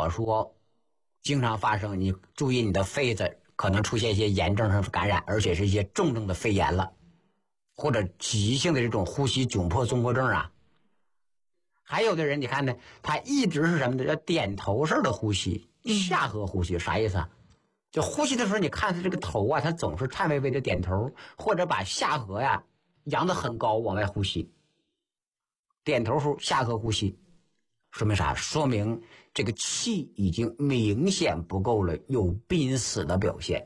少说经常发生，你注意你的肺子可能出现一些炎症上感染，而且是一些重症的肺炎了，或者急性的这种呼吸窘迫综合症啊。还有的人你看呢，他一直是什么呢？叫点头式的呼吸，下颌呼吸，啥意思啊？就呼吸的时候，你看他这个头啊，他总是颤巍巍的点头，或者把下颌呀扬得很高往外呼吸。点头后下颌呼吸，说明啥？说明这个气已经明显不够了，有濒死的表现。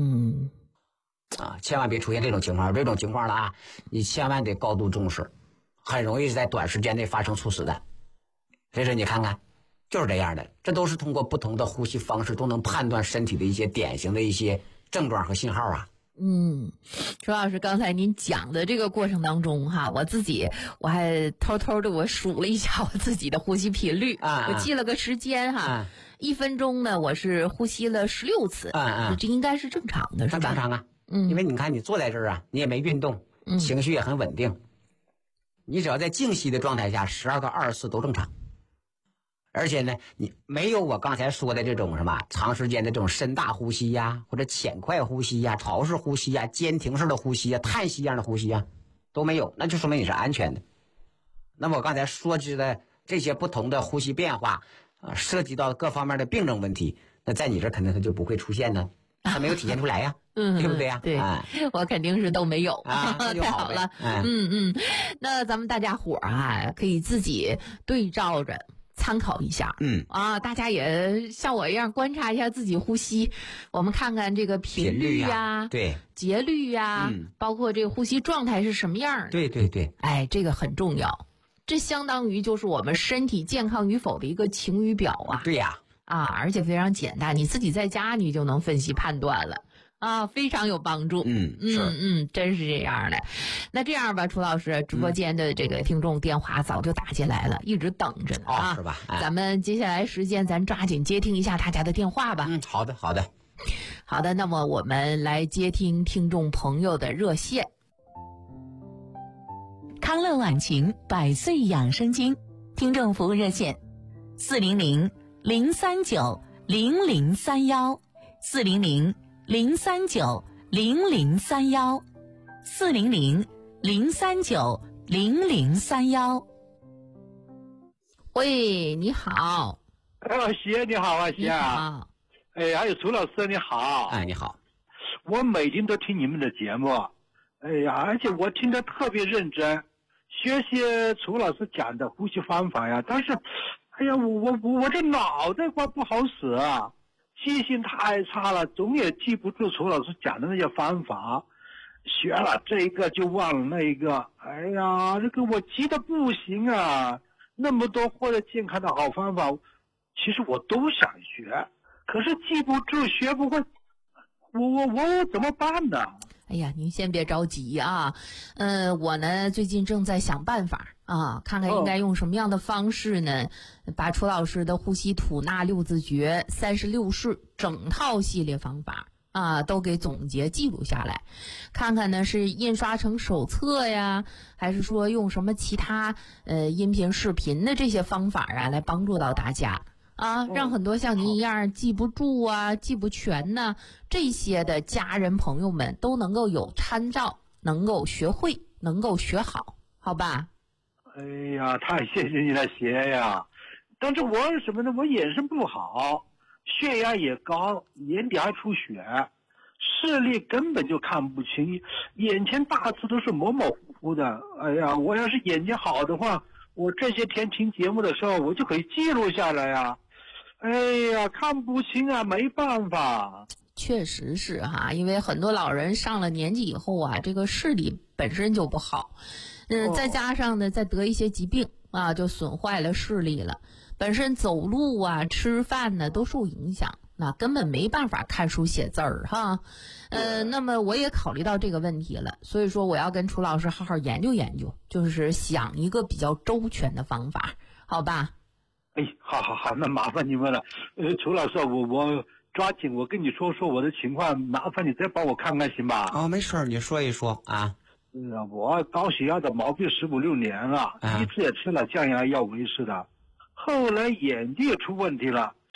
千万别出现这种情况，这种情况了啊，你千万得高度重视，很容易在短时间内发生猝死的。所以说你看看，就是这样的，这都是通过不同的呼吸方式都能判断身体的一些典型的一些症状和信号啊。 周老师，刚才您讲的这个过程当中哈，我还偷偷的我数了一下我自己的呼吸频率我记了个时间哈，1分钟呢我是呼吸了16次这应该是正常的，是吧？ 正常啊，因为你看你坐在这儿啊，你也没运动，情绪也很稳定，你只要在静息的状态下，12到20次都正常。而且呢，你没有我刚才说的这种什么长时间的这种深大呼吸呀，或者浅快呼吸呀、潮式呼吸呀、间停式的呼吸呀、叹息一样的呼吸呀，都没有，那就说明你是安全的。那么我刚才说的这些不同的呼吸变化涉及到各方面的病症问题，那在你这肯定它就不会出现呢，它没有体现出来呀，对不对呀？ 对，我肯定是都没有那就好了。 那咱们大家伙可以自己对照着参考一下，大家也像我一样观察一下自己呼吸，我们看看这个频率呀， 对， 节律呀，包括这个呼吸状态是什么样的。 对， 这个很重要，这相当于就是我们身体健康与否的一个晴雨表啊。 对呀， 而且非常简单，你自己在家你就能分析判断了。非常有帮助。真是这样的。那这样吧，楚老师，直播间的这个听众电话早就打进来了，一直等着呢是吧？ 咱们接下来时间咱抓紧接听一下大家的电话吧。 好的。 那么我们来接听听众朋友的热线。 康乐晚晴100岁养生经听众服务热线400-039-0031，400-039-0031。 喂，你好。 谢你好啊，谢啊。 还有楚老师你好。 你好。 我每天都听你们的节目，而且我听得特别认真，学习楚老师讲的呼吸方法呀。但是，我这脑袋瓜不好使啊，记性太差了，总也记不住楚老师讲的那些方法，学了这个就忘了那一个。这个我记得不行啊，那么多获得健康的好方法，其实我都想学，可是记不住，学不会，我怎么办呢？ 您先别着急啊，我呢最近正在想办法看看应该用什么样的方式呢，把楚老师的呼吸吐纳六字诀36式整套系列方法都给总结记录下来，看看呢是印刷成手册呀，还是说用什么其他音频视频的这些方法来帮助到大家让很多像您一样记不住记不全呢，这些的家人朋友们都能够有参照，能够学会，能够学好，好吧？ 太谢谢你了，谢呀。但是我什么呢？我眼神不好，血压也高，眼底还出血，视力根本就看不清，眼前大字都是模模糊糊的。我要是眼睛好的话，我这些天听节目的时候，我就可以记录下来呀。看不清没办法。 确实是因为很多老人上了年纪以后这个视力本身就不好，再加上呢再得一些疾病就损坏了视力了，本身走路吃饭呢都受影响，那根本没办法看书写字儿那么我也考虑到这个问题了，所以说我要跟楚老师好好研究研究，就是想一个比较周全的方法，好吧？ 好，那麻烦你们了。楚老师，我抓紧，我跟你说我的情况，麻烦你再帮我看看行吧？ 没事，你说一说我高血压的毛病15、16年了，一直也吃了降压药维持的，后来眼睛也出问题了，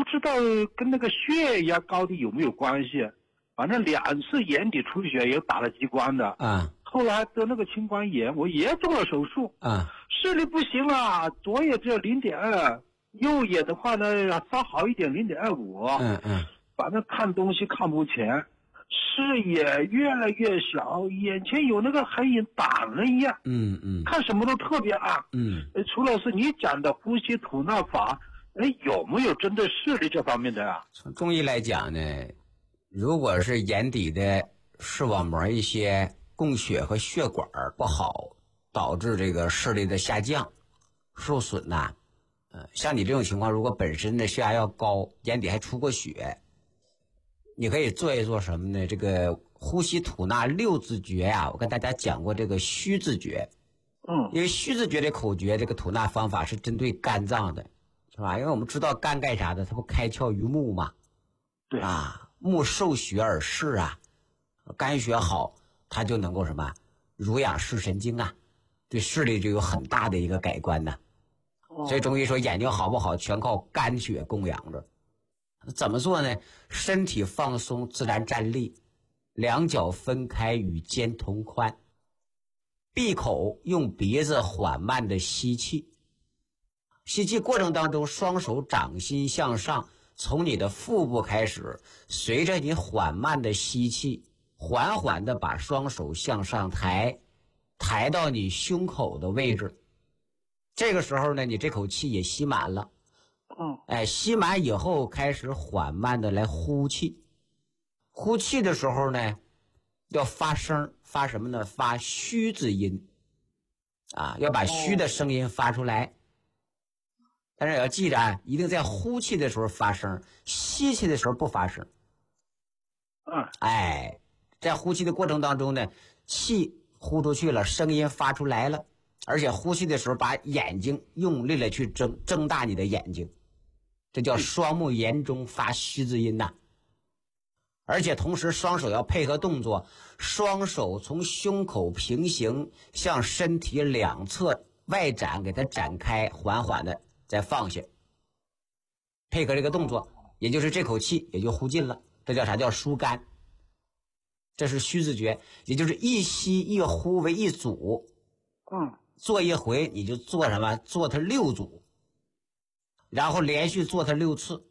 不知道跟那个血压高的有没有关系。反正2次眼底出血也打了激光的。后来得那个青光眼，我也做了手术。视力不行啊，左眼只有0.2，右眼的话呢稍好一点0.25。反正看东西看不前，视野越来越小，眼前有那个黑影挡了一样。看什么都特别暗。楚老师，你讲的呼吸吐纳法，有没有针对视力这方面的啊？ 从中医来讲呢，如果是眼底的视网膜一些供血和血管不好，导致这个视力的下降、受损呐，像你这种情况，如果本身的血压要高，眼底还出过血，你可以做一做什么呢？这个呼吸吐纳6字诀呀，我跟大家讲过这个虚字诀。因为虚字诀的口诀，这个吐纳方法是针对肝脏的，是吧？因为我们知道肝干啥的，它不开窍于目嘛。 对啊，目受血而视啊，肝血好，它就能够什么濡养视神经啊，对视力就有很大的一个改观呢。所以中医说眼睛好不好，全靠肝血供养着。怎么做呢？身体放松，自然站立，两脚分开与肩同宽，闭口用鼻子缓慢的吸气。吸气过程当中，双手掌心向上，从你的腹部开始，随着你缓慢的吸气，缓缓的把双手向上抬，抬到你胸口的位置。这个时候呢，你这口气也吸满了。吸满以后开始缓慢的来呼气。呼气的时候呢，要发声，发什么呢？发虚字音啊，要把虚的声音发出来。但是也要记着啊，一定在呼气的时候发声，吸气的时候不发声。在呼气的过程当中呢，气呼出去了，声音发出来了，而且呼气的时候把眼睛用力了去睁大你的眼睛，这叫双目言中发虚字音呐。而且同时双手要配合动作，双手从胸口平行向身体两侧外展，给它展开，缓缓的再放下，配合这个动作，也就是这口气也就呼尽了。这叫啥？叫疏肝。这是虚字诀，也就是一吸一呼为一组。做一回你就做什么？做它6组，然后连续做它6次。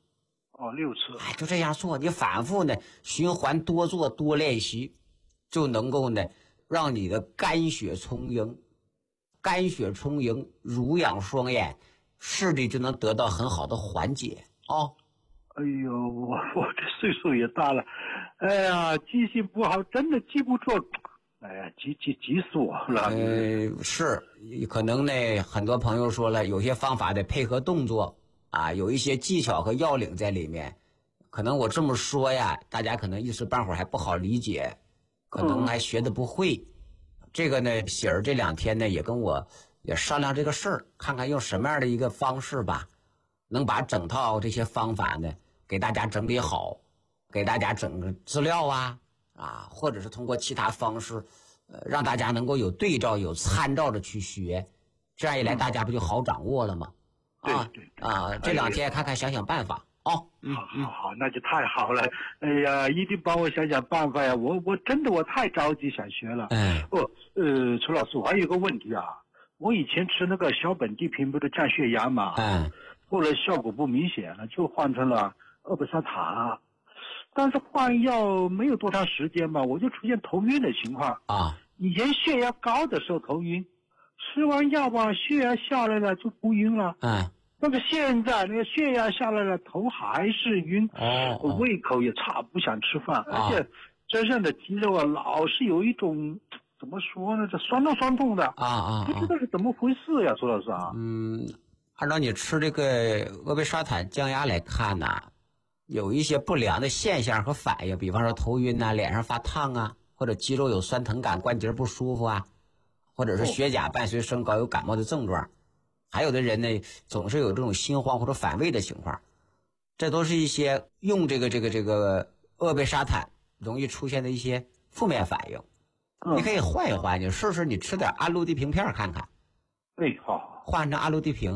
6次。 就这样做，你反复呢循环多做多练习，就能够呢让你的肝血充盈，肝血充盈，濡养双眼，视力就能得到很好的缓解。 哎呦，我这岁数也大了，记性不好，真的记不住。急死我了。 是，可能呢，很多朋友说了，有些方法得配合动作啊，有一些技巧和要领在里面。可能我这么说呀，大家可能一时半会儿还不好理解，可能还学得不会。这个呢，喜儿这2天呢也跟我也商量这个事儿，看看用什么样的一个方式吧，能把整套这些方法呢给大家整理好，给大家整个资料或者是通过其他方式，让大家能够有对照、有参照着去学，这样一来大家不就好掌握了吗？ 对， 这2天看看想想办法。 好，那就太好了。一定帮我想想办法呀！我真的太着急想学了。楚老师，我还有个问题啊，我以前吃那个小本地平不是降血压嘛，后来效果不明显了，就换成了阿贝沙塔。但是换药没有多长时间吧，我就出现头晕的情况。以前血压高的时候头晕，吃完药吧，血压下来了就不晕了。那个现在那个血压下来了，头还是晕，胃口也差，不想吃饭，而且身上的肌肉老是有一种怎么说呢，这酸痛的不知道是怎么回事呀，楚老师啊。 按照你吃这个阿贝沙坦降压来看呢，有一些不良的现象和反应，比方说头晕脸上发烫或者肌肉有酸疼感，关节不舒服或者是血钾伴随升高有感冒的症状。还有的人呢，总是有这种心慌或者反胃的情况，这都是一些用这个阿贝沙坦容易出现的一些负面反应。你可以换一换，你试试你吃点阿鲁地平片看看。 好， 换成阿鲁地平，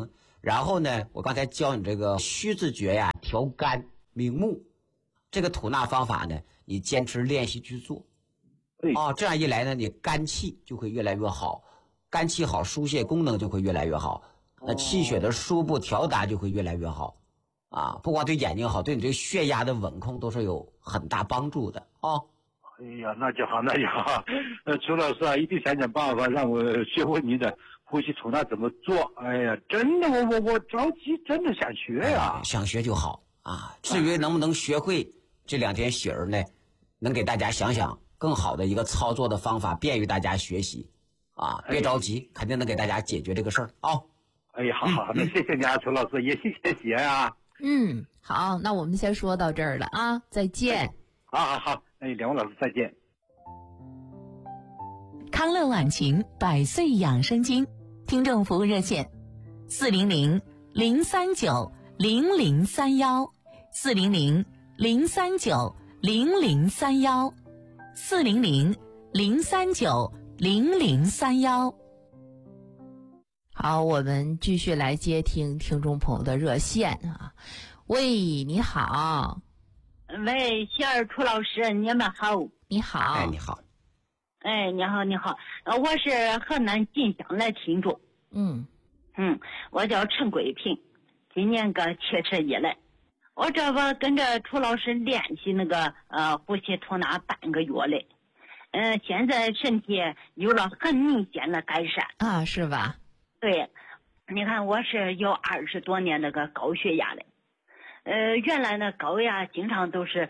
然后呢，我刚才教你这个虚字诀呀，调肝明目，这个吐纳方法呢，你坚持练习去做。这样一来呢，你肝气就会越来越好，肝气好，疏泄功能就会越来越好，那气血的输布调达就会越来越好。不光对眼睛好，对你这个血压的稳控都是有很大帮助的哎呀，那就好，那就好。楚老师啊，一定想想办法让我学会您的呼吸吐纳怎么做。哎呀，真的，我着急，真的想学呀。 想学就好至于能不能学会，这2天雪儿呢，能给大家想想更好的一个操作的方法，便于大家学习别着急，肯定能给大家解决这个事儿哎呀，好，那谢谢你啊，楚老师，也谢谢雪啊。 好，那我们先说到这儿了再见。 好，两位老师再见。 康乐晚晴百岁养生经听众服务热线400-039-0031，400-039-0031。 好，我们继续来接听众朋友的热线喂，你好。 喂，小儿楚老师，你们好。 你好。 你好。 你好，我是河南晋江的听众。我叫陈桂平，今年个71了。我这不跟着楚老师练习那个呼吸吐纳半个月了。现在身体有了很明显的改善是吧？ 对，你看我是有20多年那个高血压的。原来呢高压经常都是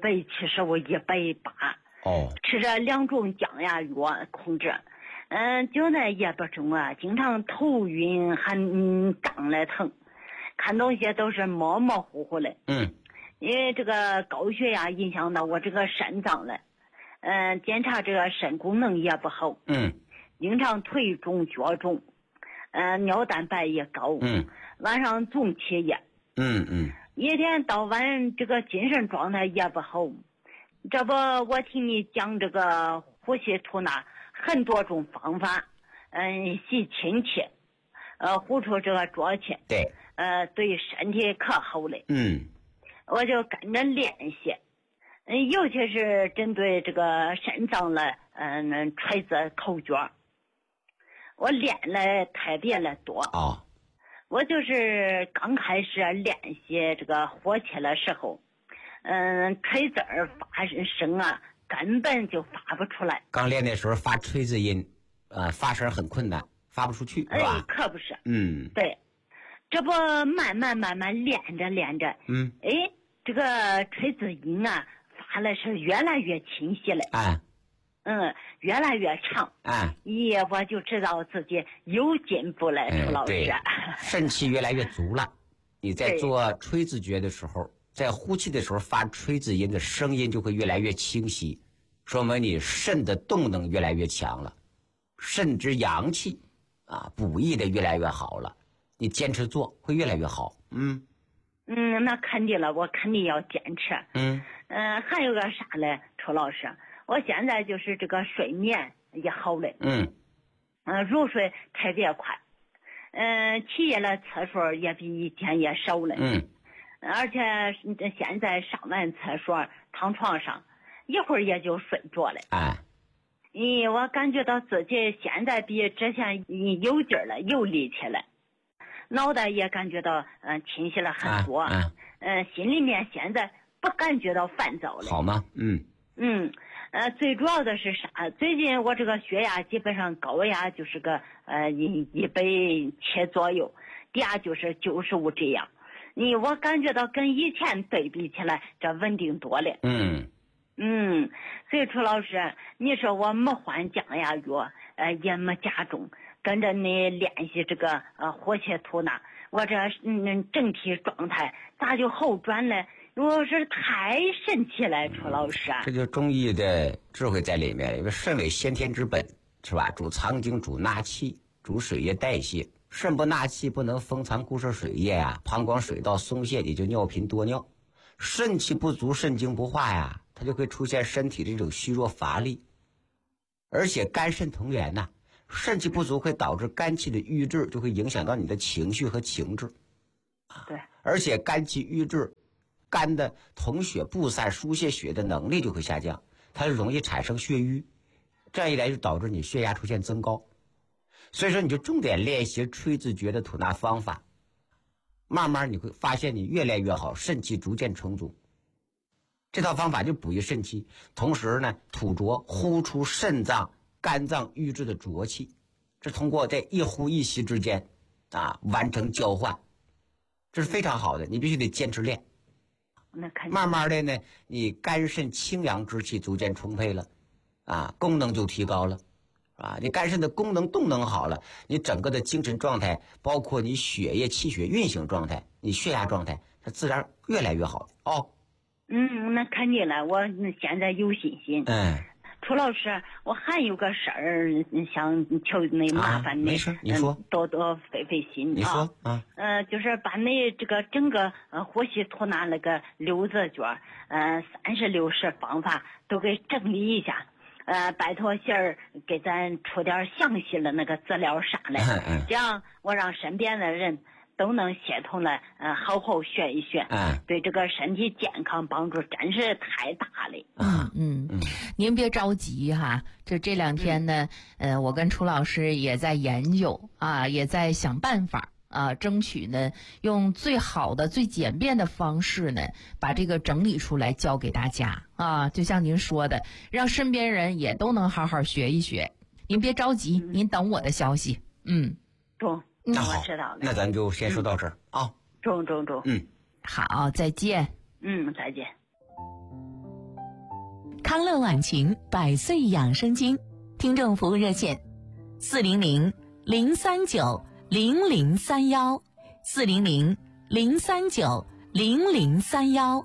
175、180，吃着2种降压药控制。就那夜不中经常头晕，还胀了疼，看东西都是模模糊糊的。因为这个高血压影响到我这个肾脏了。检查这个肾功能也不好。经常腿肿脚肿。尿蛋白也高。晚上总起夜。一天到晚这个精神状态也不好。这不我听你讲这个呼吸吐纳很多种方法。吸清气，呼出这个浊气。 对。 对身体可好了。我就跟着练习。尤其是针对这个肾脏的锤子口诀，我练了特别的多。我就是刚开始练习这个呼气的时候，锤子儿发声根本就发不出来。 刚练的时候发锤子音，发声很困难，发不出去，是吧？ 可不是。 对。 这不慢慢练着，这个锤子音发的是越来越清晰了。越来越长。我就知道自己有进步了，楚老师。 肾气越来越足了。你在做吹字诀的时候，在呼气的时候发吹字音的声音就会越来越清晰，说明你肾的动能越来越强了，肾之阳气补益的越来越好了。你坚持做会越来越好。 那肯定了，我肯定要坚持。还有个啥嘞，楚老师？我现在就是这个睡眠也好了。入睡特别快。起夜的次数也比以前也少了。而且现在上完厕所躺床上一会儿也就睡着了。我感觉到自己现在比之前有劲儿了，有力气了，脑袋也感觉到清晰了很多。心里面现在不感觉到烦躁了。 好吗？ 最主要的是啥？最近我这个血压基本上高压就是个170左右，低压就是95这样。我感觉到跟以前对比起来，这稳定多了。所以楚老师，你说我没换降压药，也没加重，跟着你练习这个呼气吐纳，我这整体状态咋就好转了？我是太神奇了，楚老师。 这就中医的智慧在里面，因为肾为先天之本，是吧？主藏精，主纳气，主水液代谢。肾不纳气，不能封藏固摄水液膀胱水道松懈，你就尿频多尿。肾气不足，肾精不化它就会出现身体这种虚弱乏力。而且肝肾同源肾气不足会导致肝气的郁滞，就会影响到你的情绪和情志。 对， 而且肝气郁滞，肝的统血布散输泄血的能力就会下降，它就容易产生血瘀，这样一来就导致你血压出现增高。所以说你就重点练习吹字诀的吐纳方法，慢慢你会发现你越来越好，肾气逐渐充足。这套方法就补益肾气，同时呢吐浊呼出肾脏肝脏郁滞的浊气，这通过在一呼一吸之间完成交换，这是非常好的，你必须得坚持练。慢慢的呢，你肝肾清阳之气逐渐充沛了，功能就提高了，你肝肾的功能动能好了，你整个的精神状态，包括你血液气血运行状态，你血压状态，它自然越来越好哦。 那肯定了，我现在有信心。楚老师，我还有个事儿想求你麻烦你， 没事，你说， 多多费费心。 你说就是把你这个整个呼吸吐纳那个六字诀，36式方法都给整理一下。拜托信儿给咱出点详细的那个资料上来，这样我让身边的人都能协同了，好好学一学，对这个身体健康帮助真是太大了。 您别着急哈，这2天呢，我跟楚老师也在研究也在想办法争取呢用最好的最简便的方式呢把这个整理出来教给大家就像您说的，让身边人也都能好好学一学。您别着急，您等我的消息。 那好， 我知道了。 那咱就先说到这儿啊。 中。 好，再见。 再见。 康乐晚晴百岁养生经听众服务热线400-039-0031 400-039-0031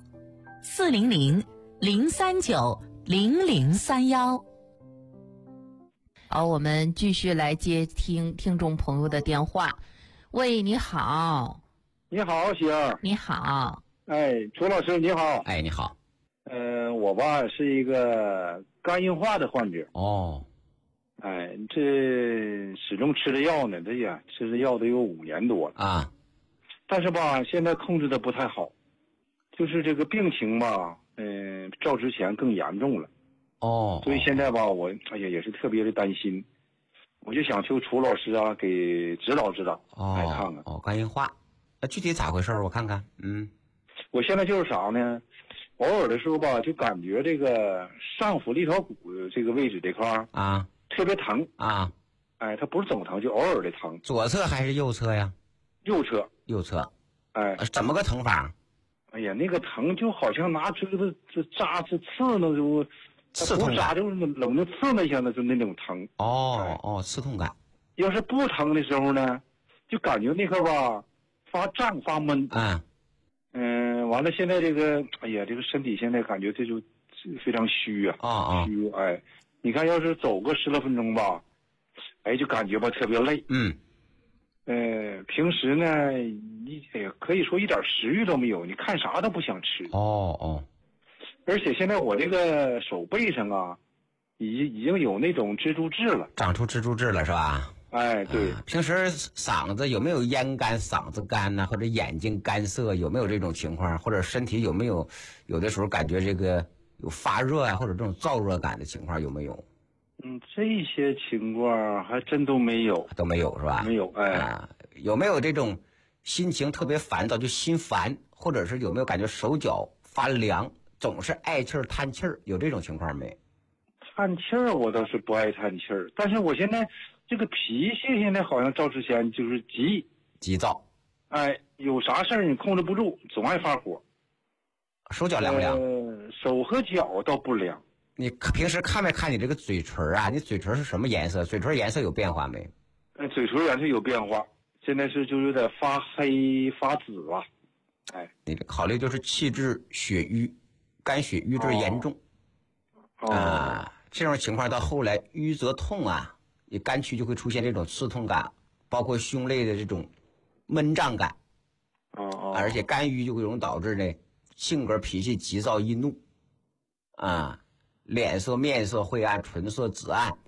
400-039-0031。 好，我们继续来接听众朋友的电话。喂，你好。 你好，喜儿。 你好。 楚老师你好。 你好。 我吧是一个肝硬化的患者。这始终吃着药呢，吃着药得有5年多了但是吧现在控制的不太好，就是这个病情吧照之前更严重了。所以现在吧我也是特别的担心，我就想求楚老师给指导指导，来看看。 肝硬化，那具体咋回事我看看。 我现在就是啥呢，偶尔的时候吧就感觉这个上腹立条骨这个位置这块特别疼它不是总疼，就偶尔的疼。 左侧还是右侧呀？ 右侧。 怎么个疼法？ 那个疼就好像拿锥子扎刺呢，就刺痛感， 就是冷的刺那像的，就那种疼。 刺痛感。 要是不疼的时候呢，就感觉那块吧发胀发闷。完了现在这个这个身体现在感觉这就非常虚虚。你看要是走个10来分钟吧，就感觉吧特别累。平时呢可以说一点食欲都没有，你看啥都不想吃。而且现在我这个手背上已经有那种蜘蛛痣了， 长出蜘蛛痣了是吧？ 对。 平时嗓子有没有咽干、嗓子干或者眼睛干涩，有没有这种情况？或者身体有没有的时候感觉这个有发热或者这种燥热感的情况有没有？ 这些情况还真都没有。 都没有是吧？ 没有。 有没有这种心情特别烦躁，就心烦，或者是有没有感觉手脚发凉，总是爱气儿叹气儿，有这种情况没？ 叹气儿我倒是不爱叹气儿，但是我现在这个脾气现在好像照之前就是急躁。有啥事儿你控制不住，总爱发火。 手脚凉不凉？ 手和脚倒不凉。 你平时看没看你这个嘴唇你嘴唇是什么颜色？嘴唇颜色有变化没？ 嘴唇颜色有变化，现在是就有点发黑发紫了。 你这考虑就是气滞血瘀，肝血瘀滞严重。这种情况到后来瘀则痛你肝区就会出现这种刺痛感，包括胸肋的这种闷胀感。而且肝郁就会容易导致性格脾气急躁易怒脸色面色晦暗，唇色紫暗，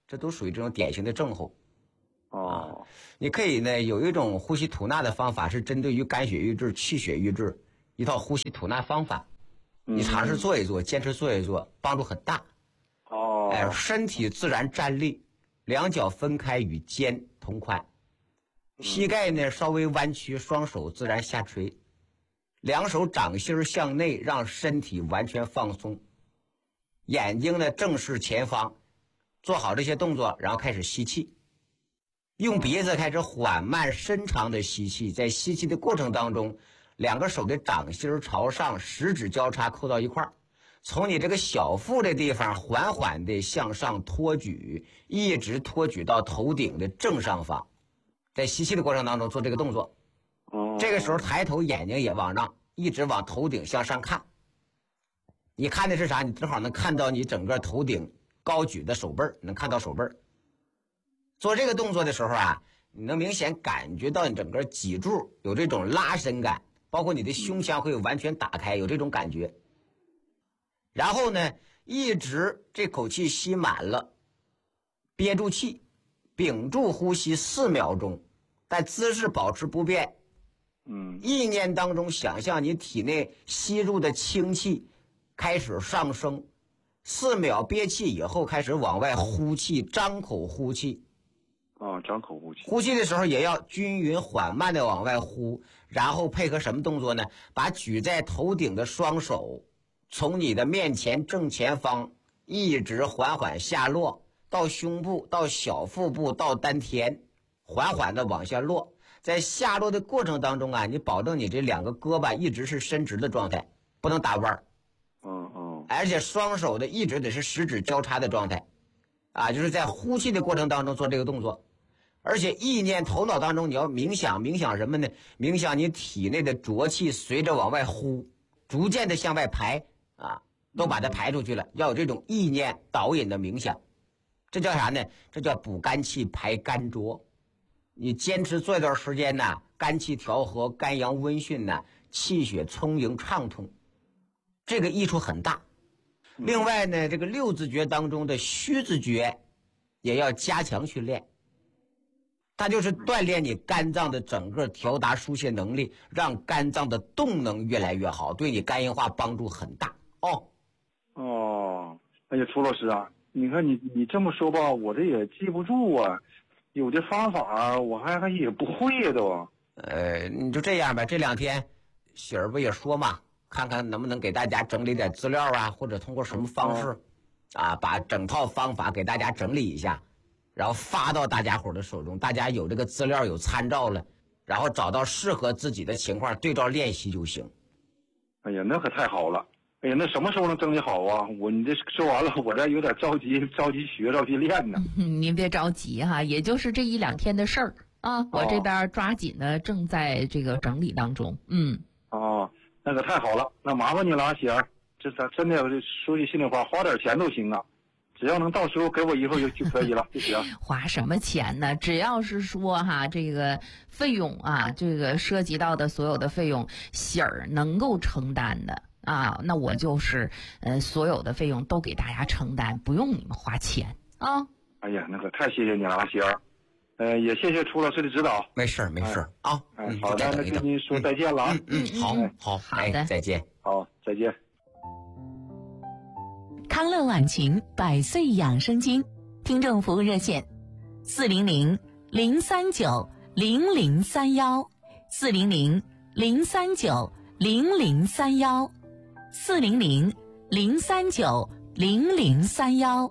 这都属于这种典型的症候。你可以呢有一种呼吸吐纳的方法是针对于肝血郁滞、气血郁滞一套呼吸吐纳方法，你尝试做一做，坚持做一做，帮助很大。身体自然站立，两脚分开与肩同宽，膝盖呢稍微弯曲，双手自然下垂，两手掌心向内，让身体完全放松，眼睛呢正视前方，做好这些动作，然后开始吸气，用鼻子开始缓慢深长的吸气，在吸气的过程当中，两个手的掌心朝上，食指交叉扣到一块儿，从你这个小腹的地方缓缓地向上托举，一直托举到头顶的正上方。在吸气的过程当中做这个动作，这个时候抬头，眼睛也往上，一直往头顶向上看。你看的是啥？你正好能看到你整个头顶高举的手背，能看到手背。做这个动作的时候啊，你能明显感觉到你整个脊柱有这种拉伸感，包括你的胸腔会完全打开，有这种感觉。然后呢，一直这口气吸满了，憋住气，屏住呼吸4秒钟，但姿势保持不变。意念当中想象你体内吸入的氢气开始上升，4秒憋气以后开始往外呼气，张口呼气。 张口呼气。 呼气的时候也要均匀缓慢的往外呼，然后配合什么动作呢？把举在头顶的双手从你的面前正前方一直缓缓下落，到胸部，到小腹部，到丹田，缓缓的往下落。在下落的过程当中啊，你保证你这2个胳膊一直是伸直的状态，不能打弯。而且双手的一直得是食指交叉的状态，就是在呼气的过程当中做这个动作。而且意念头脑当中你要冥想什么呢？冥想你体内的浊气随着往外呼，逐渐的向外排都把它排出去了，要有这种意念导引的冥想。这叫啥呢？这叫补肝气排肝浊。你坚持做一段时间呢，肝气调和，肝阳温煦呢，气血充盈畅通，这个益处很大。另外呢，这个6字诀当中的虚字诀也要加强训练，它就是锻炼你肝脏的整个调达疏泄能力，让肝脏的动能越来越好，对你肝硬化帮助很大。 哎呀，楚老师啊，你看你这么说吧，我这也记不住啊，有的方法我还也不会都。 你就这样吧，这2天喜儿不也说嘛，看看能不能给大家整理点资料啊，或者通过什么方式把整套方法给大家整理一下，然后发到大家伙的手中，大家有这个资料有参照了，然后找到适合自己的情况对照练习就行。 哎呀，那可太好了。哎呀，那什么时候能整理好啊？你这说完了，我这有点着急学着急练呢。 您别着急哈，也就是这1-2天的事儿啊，我这边抓紧的正在这个整理当中。 那可太好了，那麻烦你了，喜儿，这咱真的说句心里话，花点钱都行啊，只要能到时候给我一份就可以了，就行。 花什么钱呢？只要是说这个费用这个涉及到的所有的费用，喜儿能够承担的那我就是所有的费用都给大家承担，不用你们花钱啊。 哎呀，那可太谢谢你了，喜儿。也谢谢楚老师的指导。 没事啊。 好的，那跟您说再见了啊。 好的，再见。 好，再见。 康乐晚晴100岁养生经听众服务热线400-039-0031，400-039-0031。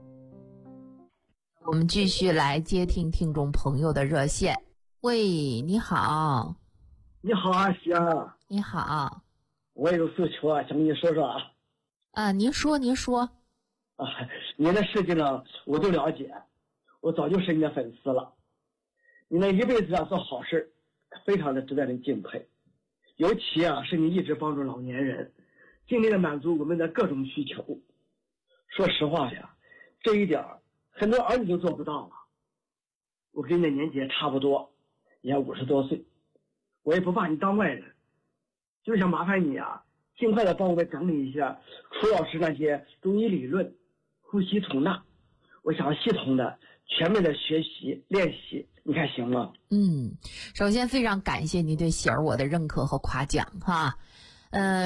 我们继续来接听听众朋友的热线。喂，你好。 你好啊，喜儿。 你好。 我有诉求想跟你说说您说。 你的事情呢，我都了解，我早就是你的粉丝了。你那一辈子做好事，非常的值得人敬佩。尤其是你一直帮助老年人，尽力的满足我们的各种需求。说实话这一点很多儿女都做不到了。我跟你的年纪也差不多，也50多岁，我也不把你当外人，就是想麻烦你尽快的帮我们整理一下楚老师那些中医理论、呼吸吐纳， 我想系统的、全面的学习练习，你看行吗？ 首先非常感谢你对喜儿我的认可和夸奖哈，